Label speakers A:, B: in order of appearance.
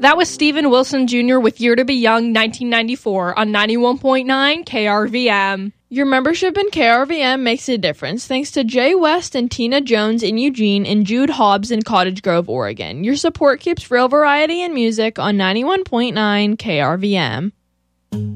A: That was Stephen Wilson Jr. with Year to Be Young, 1994 on 91.9 KRVM.
B: Your membership in KRVM makes a difference thanks to Jay West and Tina Jones in Eugene and Jude Hobbs in Cottage Grove, Oregon. Your support keeps real variety and music on 91.9 KRVM.